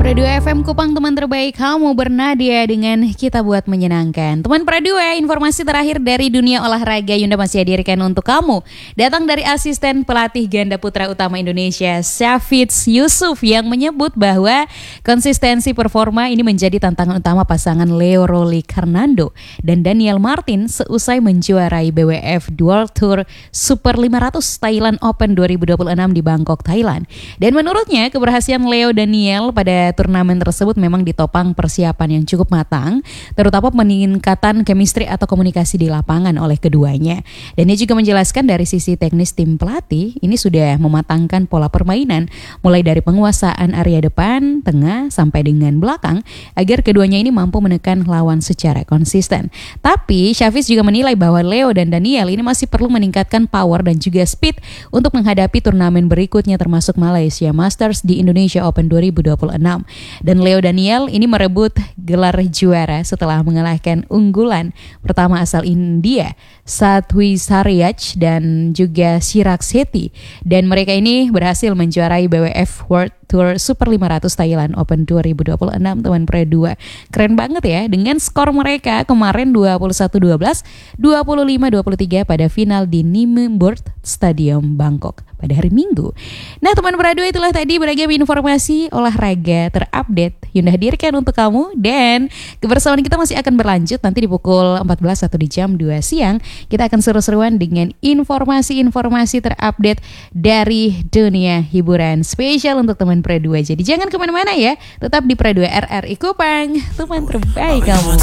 Pradua FM Kupang, teman terbaik kamu bernadia dengan kita buat menyenangkan. Teman Pradua, informasi terakhir dari dunia olahraga Yunda masih hadirkan untuk kamu. Datang dari asisten pelatih ganda putra utama Indonesia, Syafiz Yusuf, yang menyebut bahwa konsistensi performa ini menjadi tantangan utama pasangan Leo Rolly Hernando dan Daniel Martin seusai menjuarai BWF World Tour Super 500 Thailand Open 2026 di Bangkok, Thailand. Dan menurutnya keberhasilan Leo Daniel pada turnamen tersebut memang ditopang persiapan yang cukup matang, terutama peningkatan chemistry atau komunikasi di lapangan oleh keduanya. Dan dia juga menjelaskan dari sisi teknis tim pelatih ini sudah mematangkan pola permainan mulai dari penguasaan area depan, tengah sampai dengan belakang agar keduanya ini mampu menekan lawan secara konsisten. Tapi Syafiz juga menilai bahwa Leo dan Daniel ini masih perlu meningkatkan power dan juga speed untuk menghadapi turnamen berikutnya termasuk Malaysia Masters di Indonesia Open 2026. Dan Leo Daniel ini merebut gelar juara setelah mengalahkan unggulan pertama asal India, Sattwi Saryaj dan juga Chirag Shetty. Dan mereka ini berhasil menjuarai BWF World Tour Super 500 Thailand Open 2026, teman Pradua. Keren banget ya, dengan skor mereka kemarin 21-12, 25-23 pada final di Nimburt Stadium Bangkok pada hari Minggu. Nah teman Pradua, itulah tadi beragam informasi olahraga terupdate Yunda hadirkan untuk kamu. Dan kebersamaan kita masih akan berlanjut nanti di pukul 14 atau di jam 2 siang. Kita akan seru-seruan dengan informasi-informasi terupdate dari dunia hiburan spesial untuk teman Pradua. Jadi jangan kemana-mana ya, tetap di Pradua RRI Kupang, teman terbaik kamu.